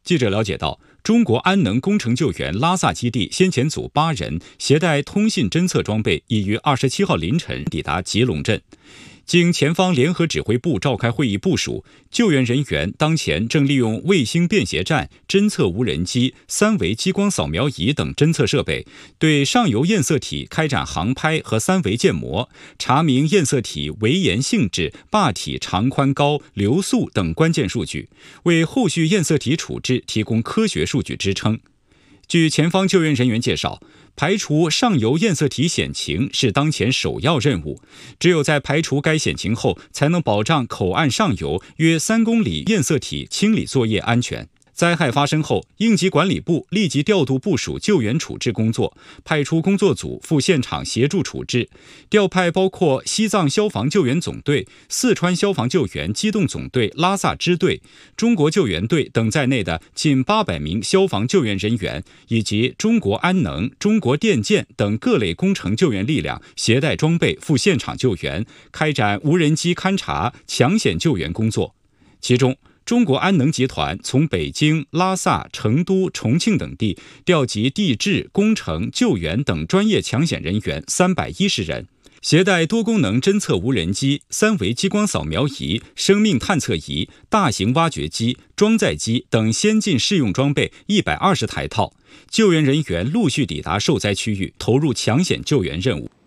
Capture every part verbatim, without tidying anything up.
记者了解到，中国安能工程救援拉萨基地先遣组八人携带通信侦测装备，已于二十七号凌晨抵达吉隆镇。经前方联合指挥部召开会议部署，救援人员当前正利用卫星便携站、侦测无人机、三维激光扫描仪等侦测设备，对上游验色体开展航拍和三维建模，查明验色体围岩性质、坝体长宽高、流速等关键数据，为后续验色体处置提供科学数据支撑。据前方救援人员介绍，排除上游验色体险情是当前首要任务，只有在排除该险情后，才能保障口岸上游约三公里验色体清理作业安全。灾害发生后，应急管理部立即调度部署救援处置工作，派出工作组赴现场协助处置，调派包括西藏消防救援总队、四川消防救援机动总队拉萨支队、中国救援队等在内的近八百名消防救援人员，以及中国安能、中国电建等各类工程救援力量，携带装备赴现场救援，开展无人机勘察、抢险救援工作。其中，中国安能集团从北京、拉萨、成都、重庆等地调集地质、工程、救援等专业抢险人员三百一十人，携带多功能侦测无人机、三维激光扫描仪、生命探测仪、大型挖掘机、装载机等先进试用装备一百二十台套。救援人员陆续抵达受灾区域，投入抢险救援任务。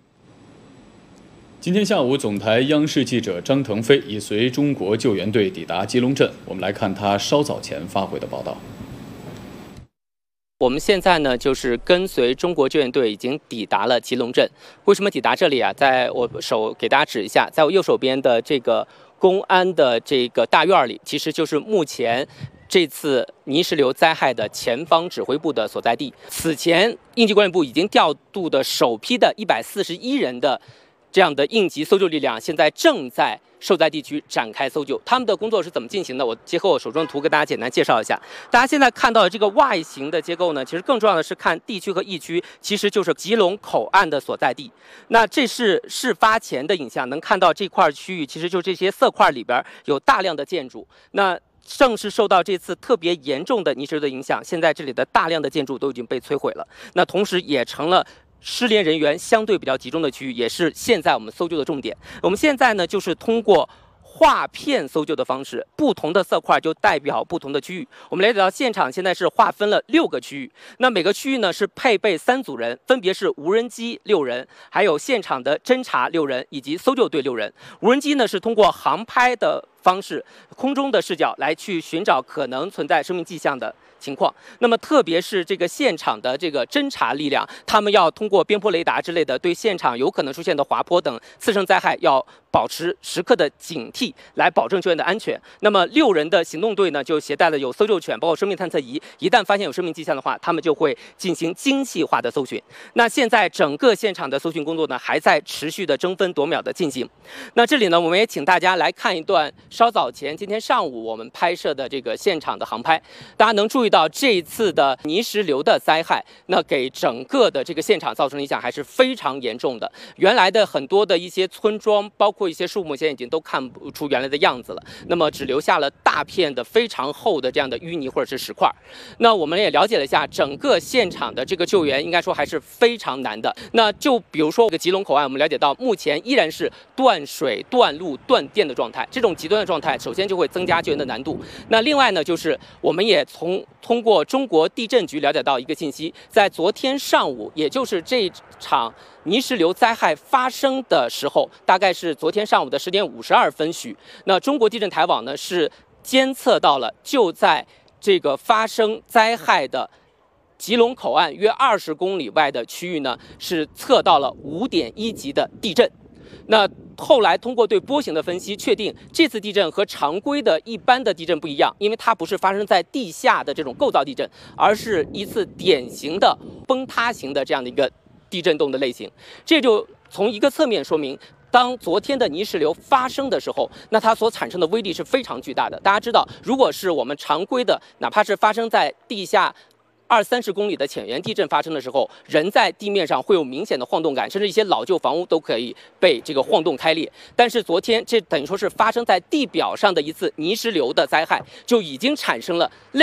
今天下午，总台央视记者张腾飞已随中国救援队抵达吉隆镇。我们来看他稍早前发回的报道。 我们现在呢，就是跟随中国救援队已经抵达了吉隆镇。为什么抵达这里啊？在我手给大家指一下，在我右手边的这个公安的这个大院里，其实就是目前这次泥石流灾害的前方指挥部的所在地。此前，应急管理部已经调度的首批的一百四十一人的这样的应急搜救力量，现在正在受灾地区展开搜救。他们的工作是怎么进行的？我结合我手中的图，给大家简单介绍一下。大家现在看到的这个 Y 型的结构呢，其实更重要的是看地区和疫区，其实就是吉隆口岸的所在地。那这是事发前的影像，能看到这块区域，其实就这些色块里边有大量的建筑。那正是受到这次特别严重的泥石流的影响，现在这里的大量的建筑都已经被摧毁了。那同时也成了失联人员相对比较集中的区域，也是现在我们搜救的重点。我们现在呢，就是通过划片搜救的方式，不同的色块就代表不同的区域。我们了解到，现场现在是划分了六个区域，那每个区域呢是配备三组人，分别是无人机六人，还有现场的侦察六人，以及搜救队六人。无人机呢是通过航拍的方式，空中的视角来去寻找可能存在生命迹象的情况。那么特别是这个现场的这个侦察力量，他们要通过边坡雷达之类的，对现场有可能出现的滑坡等次生灾害要保持时刻的警惕，来保证救援的安全。那么六人的行动队呢，就携带了有搜救犬，包括生命探测仪，一旦发现有生命迹象的话，他们就会进行精细化的搜寻。那现在整个现场的搜寻工作呢，还在持续的争分夺秒的进行。那这里呢，我们也请大家来看一段稍早前今天上午我们拍摄的这个现场的航拍。大家能注意到这一次的泥石流的灾害，那给整个的这个现场造成的影响还是非常严重的。原来的很多的一些村庄，包括一些树木，现在已经都看不出原来的样子了。那么只留下了大片的非常厚的这样的淤泥或者是石块。那我们也了解了一下，整个现场的这个救援应该说还是非常难的。那就比如说这个吉隆口岸，我们了解到目前依然是断水、断路、断电的状态。这种极端的状态，首先就会增加救援的难度。那另外呢，就是我们也从通过中国地震局了解到一个信息，在昨天上午，也就是这场泥石流灾害发生的时候，大概是昨天上午的十点五十二分许，那中国地震台网呢是监测到了就在这个发生灾害的吉隆口岸约二十公里外的区域呢，是测到了五点一级的地震。那后来通过对波形的分析，确定这次地震和常规的一般的地震不一样，因为它不是发生在地下的这种构造地震，而是一次典型的崩塌型的这样的一个地震动的类型。这就从一个侧面说明，当昨天的泥石流发生的时候，那它所产生的威力是非常巨大的。大家知道，如果是我们常规的，哪怕是发生在地下二三十公里的浅源地震发生的时候，人在地面上会有明显的晃动感，甚至一些老旧房屋都可以被这个晃动开裂。但是昨天这等于说是发生在地表上的一次泥石流的灾害，就已经产生了类